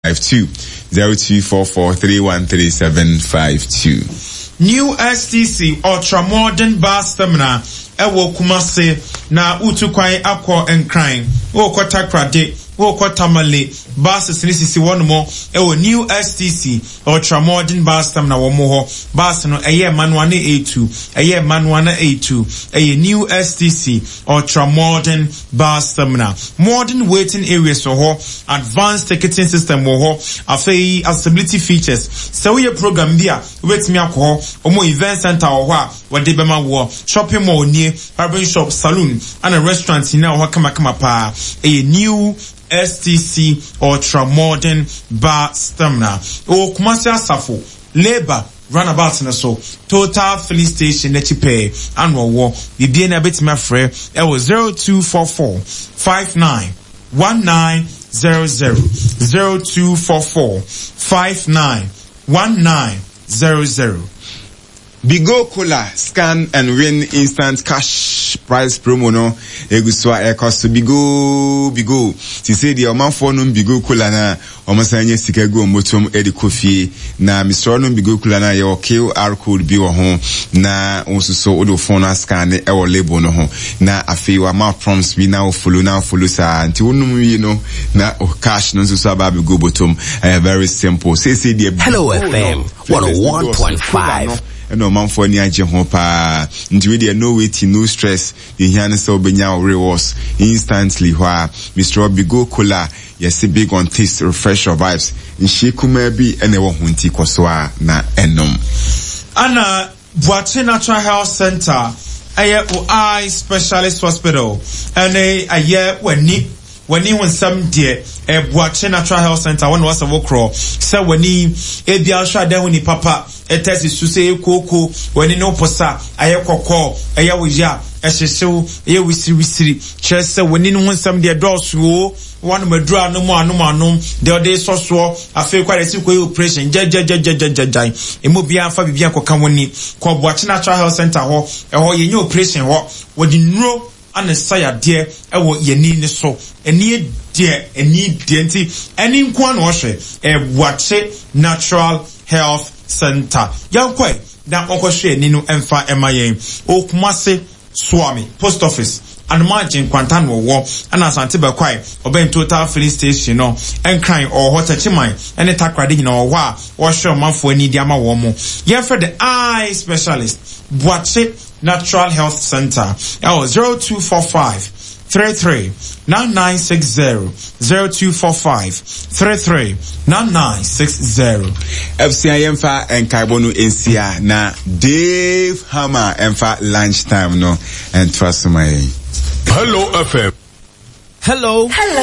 0244313752. New STC Ultra Modern Bar Stamina ewo Kumase na utukwan akọ enkran wo kwata krade wo kwata male bus sisi one more ewo New STC Ultra Modern Bar Stamina wo mo ho bus no eye manual na A2 eye manual na A2 eye New STC Ultra Modern Bar Stamina modern waiting areas wo ho advanced ticketing system wo ho afei accessibility features so we program bia wait me akọ omo event center wo ho a wode bema wo shopping mall ni barber shop saloon and a restaurant na wo kama pa a new STC Ultra Modern Bar Stamina o Kumasi Asafo labor runabout na so total filling station na chipe anwo wo bibie na betima frɛ e wo 0244 591900 0244 591900. Bigo Cola scan and win instant cash prize promo no eguswa ekoso bigo ti say the oman for no Bigo Cola na omasanye sika go motom edi kofie na Mr. no Bigo Cola na your QR code bi wo ho na onsuso odo phone scan e wo label no ho na afei wa ma prompts bi na follow sa nti wonum wi no na cash no so aba Bigo bottom very simple say the Hello FM 101.5 no man for any agent pa nti we there no waiting no stress the here so benya rewards instantly where Mr. Bigo Cola yes big on taste refresh your vibes nshi kuma bi ene wo hunti koso a na enom ana Buache Natural Health Center aye eye specialist hospital ene aye wani wonsam de Buache Natural Health Center one was a wokro say wani ebia hwa da huni papa etesi suse koko wani no posa aye kokko aye woja ehyesew aye wisiri kyerese wani no wonsam de doso one madura no mo de soso afei kware si ko operation jajajajajajai emo bia afa bibia koka woni ko Buache Natural Health Center ho eho yenye operation ho wodi nuro anesaya de ewo yeni ni so eni de nti eni nko na ohwe Buache Natural Health Center yankwe da okohwe eni no emfa emayen Okumase Swami Post Office and margin kwantan wo and asante bekwai oben total filling station no enkran or hotachiman ene takrade nyina wo a wo hwe manfo ani di ama wo mo ye for the eye specialist Buache Natural Health Center 0245 33 9960 0245 33 9960. FCI Emfa and Kaibonu NCA na Dave Hammer Emfa lunchtime no and trust my Hello FM. Hello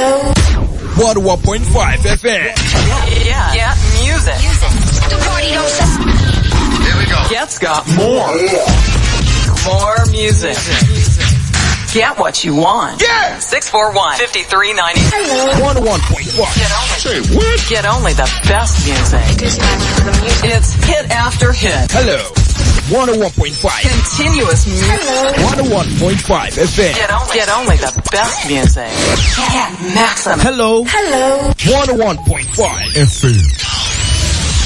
101.5 FM. Yeah, music. The party don't stop. Here we go. Get's got more music. Get what you want. Yeah. 641-5390. 101.1. Say what? Get only the best music. It's time for the music. It's hit after hit. Hello. 101.5. Continuous music. 101.5 FM. Get only the best music. Get maximum. Hello 101.5 FM.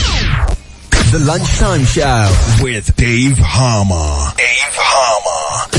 The Lunchtime Show With Dave Hammer.